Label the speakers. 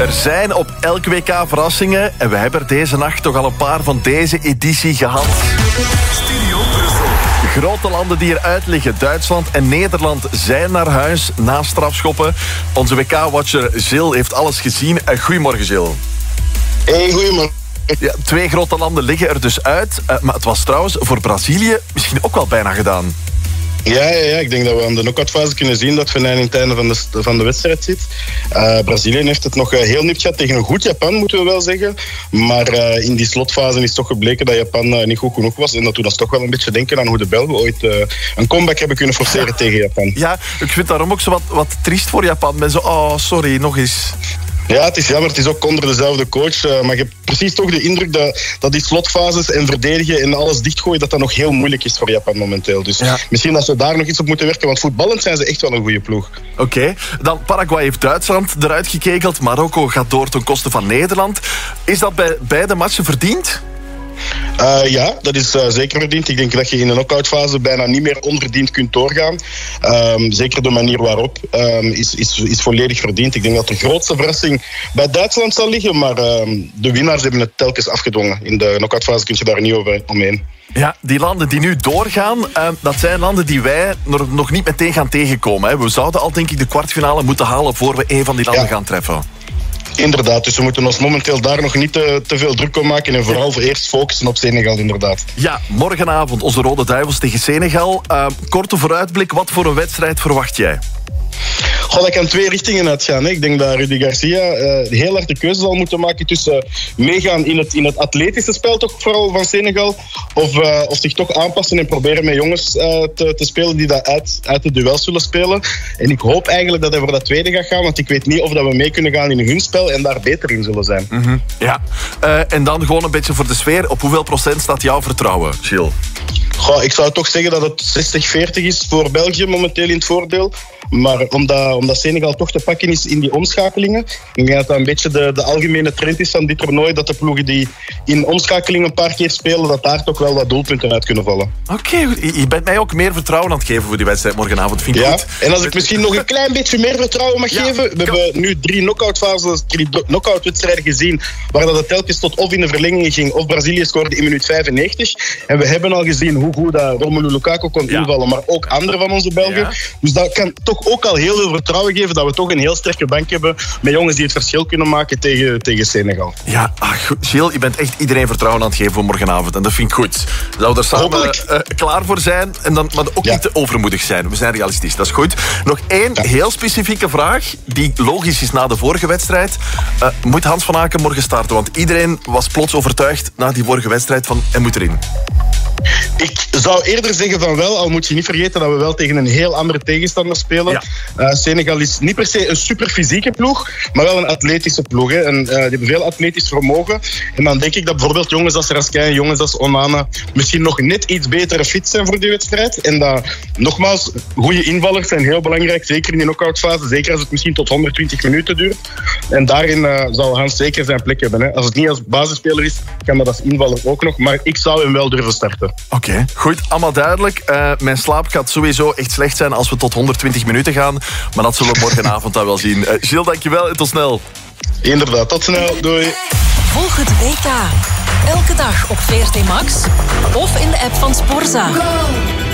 Speaker 1: Er zijn op elk WK verrassingen en we hebben er deze nacht toch al een paar van deze editie gehad.
Speaker 2: Studio Brussel.
Speaker 1: Grote landen die eruit liggen. Duitsland en Nederland zijn naar huis na strafschoppen. Onze WK-watcher Gilles heeft alles gezien. Goedemorgen, Gilles.
Speaker 3: Hey, goedemorgen.
Speaker 1: Ja, 2 grote landen liggen er dus uit. Maar het was trouwens voor Brazilië misschien ook wel bijna gedaan.
Speaker 3: Ja, ik denk dat we aan de knock-outfase kunnen zien dat Venijn in het einde van de wedstrijd zit. Brazilië heeft het nog heel nipt gehad tegen een goed Japan, moeten we wel zeggen. Maar in die slotfase is toch gebleken dat Japan niet goed genoeg was. En dat doet ons toch wel een beetje denken aan hoe de Belgen ooit een comeback hebben kunnen forceren tegen Japan.
Speaker 1: Ja, ik vind daarom ook zo wat triest voor Japan. Met zo, oh, sorry, nog eens.
Speaker 3: Ja, het is jammer. Het is ook onder dezelfde coach. Maar je hebt precies toch de indruk dat die slotfases en verdedigen en alles dichtgooien, dat nog heel moeilijk is voor Japan momenteel. Dus misschien dat ze daar nog iets op moeten werken. Want voetballend zijn ze echt wel een goede ploeg.
Speaker 1: Oké. Dan Paraguay heeft Duitsland eruit gekegeld. Marokko gaat door ten koste van Nederland. Is dat bij beide matchen verdiend?
Speaker 3: Ja, dat is zeker verdiend. Ik denk dat je in de knock-outfase bijna niet meer onverdiend kunt doorgaan. Zeker de manier waarop is volledig verdiend. Ik denk dat de grootste verrassing bij Duitsland zal liggen, maar de winnaars hebben het telkens afgedwongen. In de knock-outfase kun je daar niet omheen.
Speaker 1: Ja, die landen die nu doorgaan, dat zijn landen die wij nog niet meteen gaan tegenkomen. Hè. We zouden al, denk ik, de kwartfinale moeten halen voor we een van die landen gaan treffen.
Speaker 3: Inderdaad, dus we moeten ons momenteel daar nog niet te veel druk om maken en vooral voor eerst focussen op Senegal, inderdaad.
Speaker 1: Ja, morgenavond onze Rode Duivels tegen Senegal. Korte vooruitblik, wat voor een wedstrijd verwacht jij?
Speaker 3: Dat kan 2 richtingen uitgaan. Hè. Ik denk dat Rudy Garcia heel hard de keuze zal moeten maken tussen meegaan in het atletische spel, toch vooral van Senegal, of zich toch aanpassen en proberen met jongens te spelen die dat uit de duel zullen spelen. En ik hoop eigenlijk dat hij voor dat tweede gaat gaan, want ik weet niet of dat we mee kunnen gaan in hun spel en daar beter in zullen zijn.
Speaker 1: Mm-hmm. Ja, en dan gewoon een beetje voor de sfeer. Op hoeveel procent staat jouw vertrouwen, Gilles?
Speaker 3: Ik zou toch zeggen dat het 60-40 is voor België momenteel in het voordeel. Maar omdat Senegal toch te pakken is in die omschakelingen. Ik denk dat dat een beetje de algemene trend is van dit toernooi. Dat de ploegen die in omschakelingen een paar keer spelen, dat daar toch wel wat doelpunten uit kunnen vallen.
Speaker 1: Oké, je bent mij ook meer vertrouwen aan het geven voor die wedstrijd morgenavond. Vind ik goed.
Speaker 3: En als ik misschien nog een klein beetje meer vertrouwen mag geven. We hebben nu 3 knock-out-wedstrijden gezien, waar dat het telkens tot of in de verlenging ging, of Brazilië scoorde in minuut 95. En we hebben al gezien hoe goed dat Romelu Lukaku kon invallen, maar ook andere van onze Belgen. Ja. Dus dat kan toch ook al heel veel vertrouwen geven dat we toch een heel sterke bank hebben met jongens die het verschil kunnen maken tegen Senegal.
Speaker 1: Ja, Gilles, je bent echt iedereen vertrouwen aan het geven voor morgenavond. En dat vind ik goed. Zouden we er samen klaar voor zijn, en dan, maar ook niet te overmoedig zijn. We zijn realistisch, dat is goed. Nog 1 heel specifieke vraag, die logisch is na de vorige wedstrijd. Moet Hans van Aken morgen starten? Want iedereen was plots overtuigd na die vorige wedstrijd van hij moet erin.
Speaker 3: Ik zou eerder zeggen van wel, al moet je niet vergeten dat we wel tegen een heel andere tegenstander spelen. Ja. Senegal is niet per se een super fysieke ploeg, maar wel een atletische ploeg. Hè. En die hebben veel atletisch vermogen. En dan denk ik dat bijvoorbeeld jongens als Raskin, jongens als Onana misschien nog net iets betere fit zijn voor die wedstrijd. En dat, nogmaals, goede invallers zijn heel belangrijk, zeker in die knock-outfase. Zeker als het misschien tot 120 minuten duurt. En daarin zal Hans zeker zijn plek hebben. Hè. Als het niet als basisspeler is, kan dat als invaller ook nog. Maar ik zou hem wel durven starten.
Speaker 1: Oké, goed. Allemaal duidelijk. Mijn slaap gaat sowieso echt slecht zijn als we tot 120 minuten gaan. Maar dat zullen we morgenavond dan wel zien. Gilles, dankjewel en tot snel.
Speaker 3: Inderdaad, tot snel. Doei.
Speaker 4: Volg het WK. Elke dag op VRT Max of in de app van Sporza.